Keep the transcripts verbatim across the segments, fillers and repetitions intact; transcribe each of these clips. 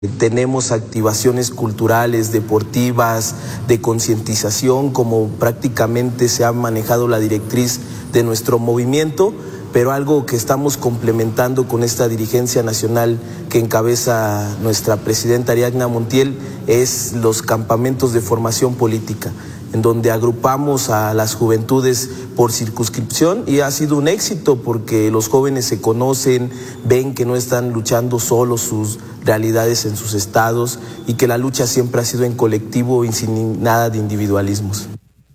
Tenemos activaciones culturales, deportivas, de concientización, como prácticamente se ha manejado la directriz de nuestro movimiento, pero algo que estamos complementando con esta dirigencia nacional que encabeza nuestra presidenta Ariadna Montiel es los campamentos de formación política, en donde agrupamos a las juventudes por circunscripción, y ha sido un éxito porque los jóvenes se conocen, ven que no están luchando solos sus realidades en sus estados y que la lucha siempre ha sido en colectivo y sin nada de individualismos.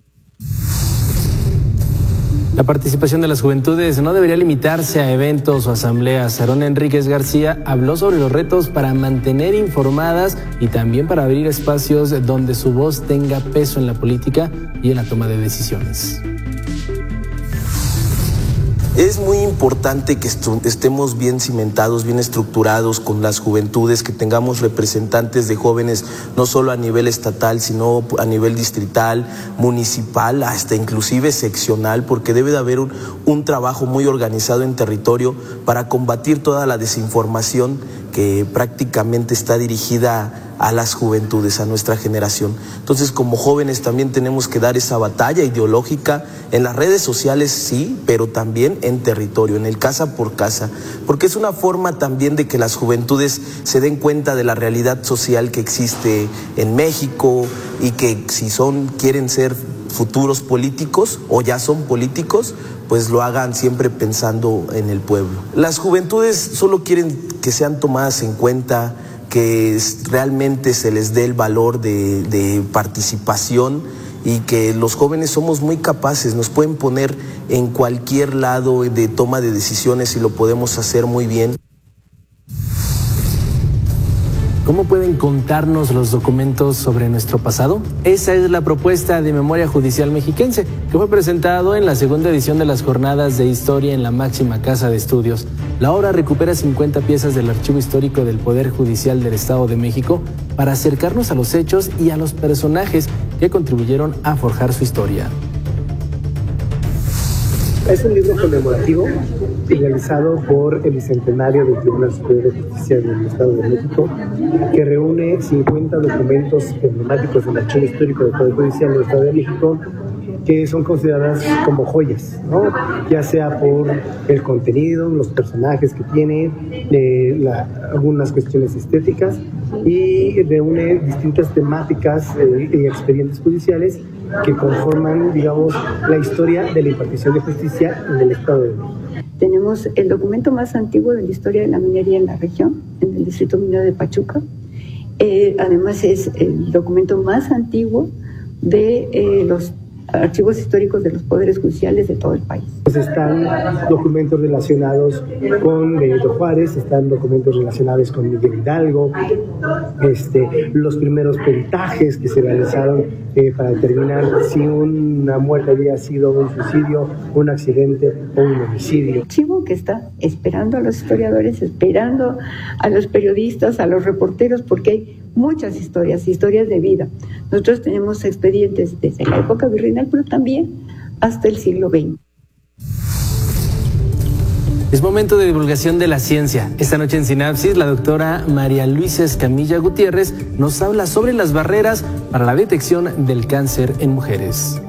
La participación de las juventudes no debería limitarse a eventos o asambleas. Aarón Enríquez García habló sobre los retos para mantener informadas y también para abrir espacios donde su voz tenga peso en la política y en la toma de decisiones. Es muy importante que estemos bien cimentados, bien estructurados con las juventudes, que tengamos representantes de jóvenes no solo a nivel estatal, sino a nivel distrital, municipal, hasta inclusive seccional, porque debe de haber un, un trabajo muy organizado en territorio para combatir toda la desinformación que prácticamente está dirigida a las juventudes, a nuestra generación. Entonces, como jóvenes también tenemos que dar esa batalla ideológica en las redes sociales, sí, pero también en territorio, en el casa por casa, porque es una forma también de que las juventudes se den cuenta de la realidad social que existe en México y que si son, quieren ser futuros políticos o ya son políticos, pues lo hagan siempre pensando en el pueblo. Las juventudes solo quieren que sean tomadas en cuenta, que realmente se les dé el valor de, de participación, y que los jóvenes somos muy capaces, nos pueden poner en cualquier lado de toma de decisiones y lo podemos hacer muy bien. ¿Cómo pueden contarnos los documentos sobre nuestro pasado? Esa es la propuesta de Memoria Judicial Mexiquense, que fue presentado en la segunda edición de las Jornadas de Historia en la máxima casa de estudios. La obra recupera cincuenta piezas del archivo histórico del Poder Judicial del Estado de México para acercarnos a los hechos y a los personajes que contribuyeron a forjar su historia. Es un libro conmemorativo realizado por el Bicentenario del Tribunal Superior de Justicia del Estado de México, que reúne cincuenta documentos emblemáticos del archivo histórico del Poder Judicial del Estado de México, que son consideradas como joyas, ¿no? Ya sea por el contenido, los personajes que tiene, eh, la, algunas cuestiones estéticas, y reúne distintas temáticas eh, y expedientes judiciales que conforman, digamos, la historia de la impartición de justicia en el Estado de México. Tenemos el documento más antiguo de la historia de la minería en la región, en el distrito minero de Pachuca. Eh, además es el documento más antiguo de eh, los archivos históricos de los poderes judiciales de todo el país. Pues están documentos relacionados con Benito Juárez, están documentos relacionados con Miguel Hidalgo, este, los primeros peritajes que se realizaron eh, para determinar si una muerte había sido un suicidio, un accidente o un homicidio. Archivo que está esperando a los historiadores, esperando a los periodistas, a los reporteros, porque hay muchas historias, historias de vida. Nosotros tenemos expedientes desde la época virreinal, pero también hasta el siglo veinte. Es momento de divulgación de la ciencia. Esta noche en Sinapsis, la doctora María Luisa Escamilla Gutiérrez nos habla sobre las barreras para la detección del cáncer en mujeres.